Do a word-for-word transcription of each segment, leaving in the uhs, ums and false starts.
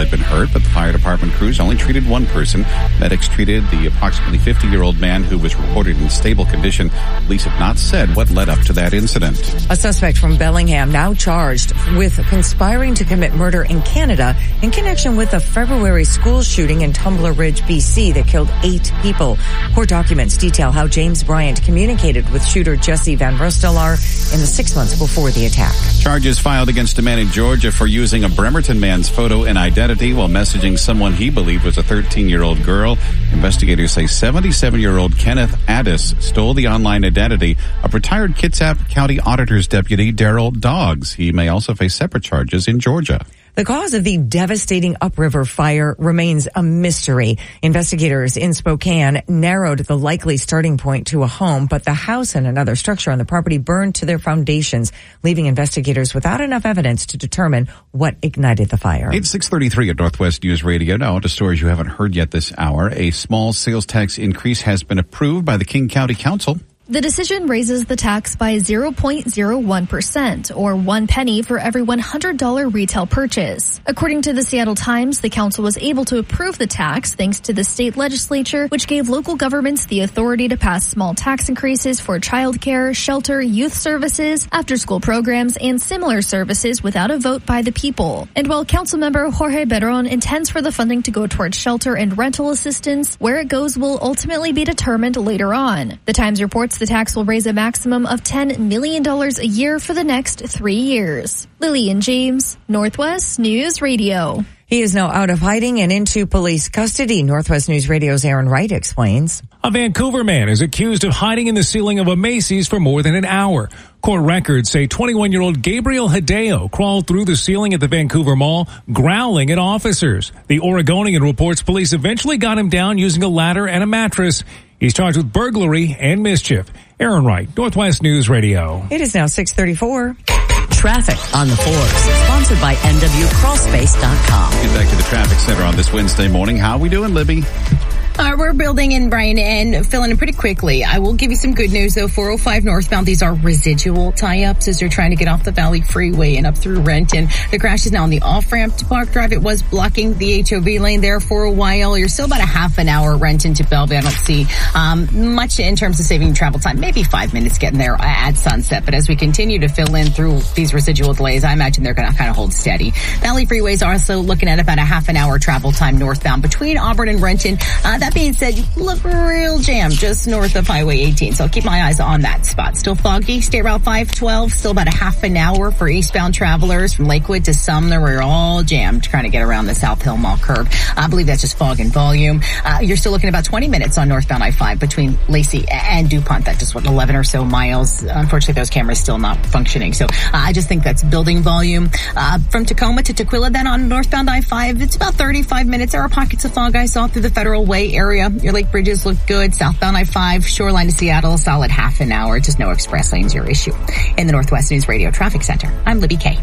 had been hurt, but the fire department crews only treated one person. Medics treated the approximately fifty-year-old man who was reported in stable condition. Police have not said what led up to that incident. A suspect from Bellingham now charged with conspiring to commit murder in Canada in connection with a February school shooting in Tumbler Ridge, B C that killed eight people. Court documents detail how James Bryant communicated with shooter Jesse Van Rostelaar in the six months before the attack. Charges filed against a man in Georgia for using a Bremerton man's photo and identity while messaging someone he believed was a thirteen-year-old girl. Investigators say seventy-seven-year-old Kenneth Addis stole the online identity of retired Kitsap County Auditor's Deputy Daryl Doggs. He may also face separate charges in Georgia. The cause of the devastating upriver fire remains a mystery. Investigators in Spokane narrowed the likely starting point to a home, but the house and another structure on the property burned to their foundations, leaving investigators without enough evidence to determine what ignited the fire. It's six thirty-three at Northwest News Radio. Now to stories you haven't heard yet this hour. A small sales tax increase has been approved by the King County Council. The decision raises the tax by zero point zero one percent, or one penny for every one hundred dollars retail purchase. According to the Seattle Times, the council was able to approve the tax thanks to the state legislature, which gave local governments the authority to pass small tax increases for childcare, shelter, youth services, after-school programs, and similar services without a vote by the people. And while Councilmember Jorge Beron intends for the funding to go towards shelter and rental assistance, where it goes will ultimately be determined later on. The Times reports the tax will raise a maximum of ten million dollars a year for the next three years. Lillian James, Northwest News Radio. He is now out of hiding and into police custody. Northwest News Radio's Aaron Wright explains. A Vancouver man is accused of hiding in the ceiling of a Macy's for more than an hour. Court records say twenty-one-year-old Gabriel Hideo crawled through the ceiling at the Vancouver Mall, growling at officers. The Oregonian reports police eventually got him down using a ladder and a mattress. He's charged with burglary and mischief. Aaron Wright, Northwest News Radio. It is now six thirty-four. Traffic on the fours, sponsored by N W Crawl Space dot com. Get back to the traffic center on this Wednesday morning. How are we doing, Libby? Uh, we're building in, Brian, and filling in pretty quickly. I will give you some good news, though. four oh five northbound, these are residual tie-ups as you're trying to get off the Valley Freeway and up through Renton. The crash is now on the off-ramp to Park Drive. It was blocking the H O V lane there for a while. You're still about a half an hour Renton to Bellevue. I don't see um, much in terms of saving travel time. Maybe five minutes getting there at sunset. But as we continue to fill in through these residual delays, I imagine they're going to kind of hold steady. Valley Freeway's also looking at about a half an hour travel time northbound between Auburn and Renton. Uh, that being said, look real jam just north of Highway eighteen. So I'll keep my eyes on that spot. Still foggy. State Route five twelve, still about a half an hour for eastbound travelers from Lakewood to Sumner. We're all jammed trying to get around the South Hill Mall curve. I believe that's just fog and volume. Uh, you're still looking at about twenty minutes on northbound I five between Lacey and DuPont. That's just what, eleven or so miles. Unfortunately, those cameras still not functioning. So uh, I just think that's building volume. Uh, from Tacoma to Tequila, then on northbound I five, it's about thirty-five minutes. There are pockets of fog I saw through the Federal Way area. Your lake bridges look good. Southbound I five, shoreline to Seattle, solid half an hour. Just no express lanes your issue. In the Northwest News Radio Traffic Center, I'm Libby Kay.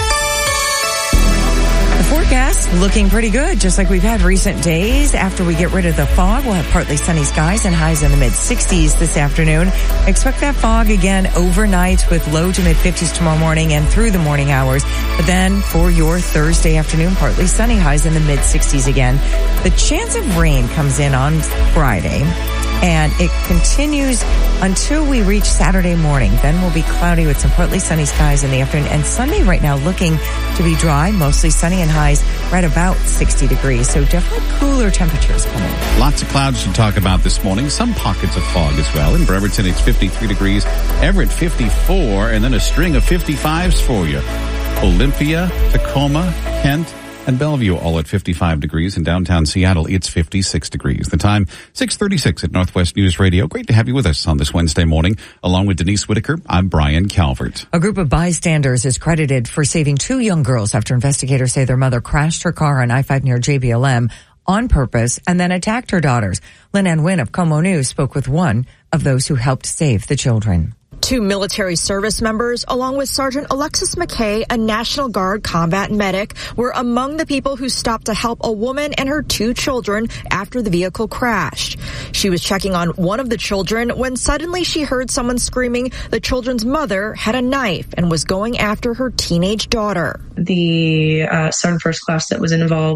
The forecast looking pretty good, just like we've had recent days. After we get rid of the fog, we'll have partly sunny skies and highs in the mid sixties this afternoon. Expect that fog again overnight with low to mid fifties tomorrow morning and through the morning hours. But then for your Thursday afternoon, partly sunny, highs in the mid sixties again. The chance of rain comes in on Friday, and it continues until we reach Saturday morning. Then we'll be cloudy with some partly sunny skies in the afternoon. And Sunday right now looking to be dry, mostly sunny and highs right about sixty degrees. So definitely cooler temperatures coming. Lots of clouds to talk about this morning. Some pockets of fog as well. In Bremerton, it's fifty-three degrees. Everett, fifty-four. And then a string of fifty-fives for you. Olympia, Tacoma, Kent, and Bellevue all at fifty-five degrees. In downtown Seattle, it's fifty-six degrees. The time, six thirty-six at Northwest News Radio. Great to have you with us on this Wednesday morning. Along with Denise Whitaker, I'm Brian Calvert. A group of bystanders is credited for saving two young girls after investigators say their mother crashed her car on I five near J B L M on purpose and then attacked her daughters. Lynn Ann Wynn of Como News spoke with one of those who helped save the children. Two military service members, along with Sergeant Alexis McKay, a National Guard combat medic, were among the people who stopped to help a woman and her two children after the vehicle crashed. She was checking on one of the children when suddenly she heard someone screaming the children's mother had a knife and was going after her teenage daughter. The uh, Sergeant First Class that was involved